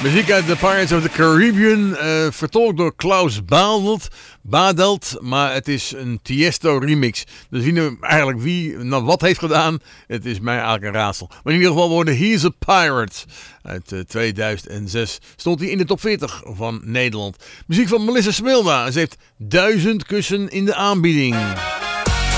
Muziek uit The Pirates of the Caribbean, vertolkt door Klaus Badelt, maar het is een Tiesto remix. Dus wie wat heeft gedaan, het is mij eigenlijk een raadsel. Maar in ieder geval worden He's a Pirate uit 2006 stond hij in de top 40 van Nederland. Muziek van Melissa Smilda, ze heeft 1000 kussen in de aanbieding.